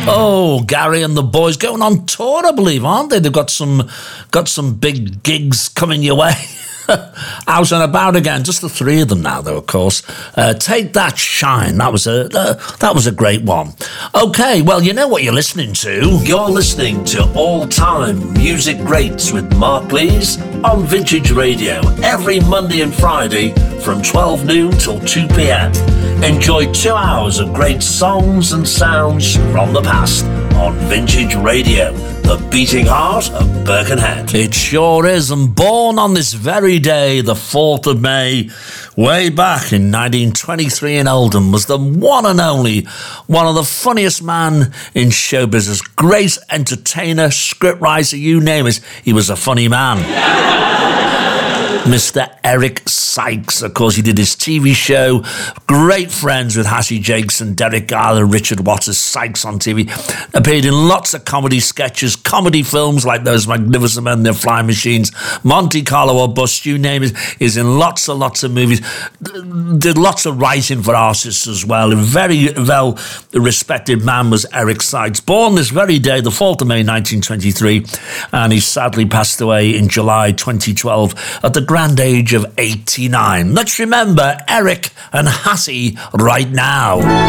Oh, Gary and the boys going on tour, I believe, aren't they? They've got some big gigs coming your way. Out and about again, just the three of them now, though. Of course, Take That Shine. That was a great one. Okay, well, you know what you're listening to. You're listening to All Time Music Greats with Mark Lees on Vintage Radio every Monday and Friday from 12 noon till 2 p.m. Enjoy 2 hours of great songs and sounds from the past on Vintage Radio, the beating heart of Birkenhead. It sure is, and born on this very day, the 4th of May, way back in 1923 in Oldham, was the one and only, one of the funniest man in show business, great entertainer, scriptwriter, you name it, he was a funny man. Mr. Eric Sykes, of course, he did his TV show, great friends with Hattie Jakeson, Derek Garner, Richard Waters, Sykes on TV, appeared in lots of comedy sketches, comedy films like Those Magnificent Men, Their Flying Machines, Monte Carlo or Bust, you name it, is in lots and lots of movies, did lots of writing for artists as well. A very well respected man was Eric Sykes, born this very day, the 4th of May 1923, and he sadly passed away in July 2012 at the grand age of 89. Let's remember Eric and Hattie right now.